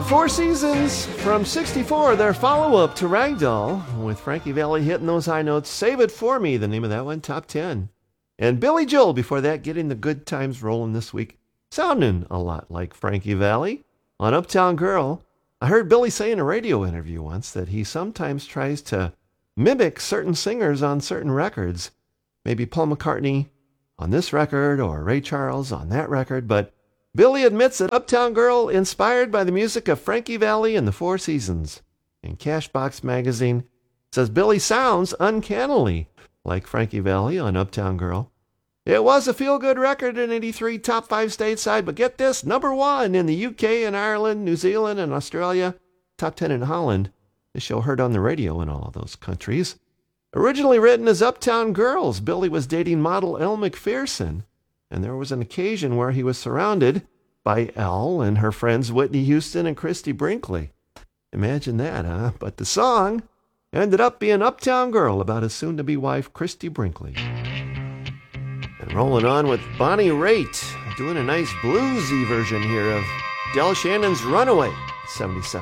Four Seasons from 64, their follow-up to Ragdoll, with Frankie Valli hitting those high notes. Save It For Me, the name of that one, top 10. And Billy Joel, before that, getting the good times rolling this week, sounding a lot like Frankie Valli on Uptown Girl. I heard Billy say in a radio interview once that he sometimes tries to mimic certain singers on certain records. Maybe Paul McCartney on this record or Ray Charles on that record, but Billy admits that Uptown Girl inspired by the music of Frankie Valli and the Four Seasons. And Cashbox Magazine says Billy sounds uncannily like Frankie Valli on Uptown Girl. It was a feel-good record in 83, top 5 stateside, but get this, number 1 in the UK and Ireland, New Zealand and Australia, top 10 in Holland. The show heard on the radio in all of those countries. Originally written as Uptown Girls, Billy was dating model Elle Macpherson, and there was an occasion where he was surrounded by Elle and her friends Whitney Houston and Christy Brinkley. Imagine that, huh? But the song ended up being Uptown Girl about his soon-to-be wife, Christy Brinkley. And rolling on with Bonnie Raitt, doing a nice bluesy version here of Del Shannon's Runaway, 77.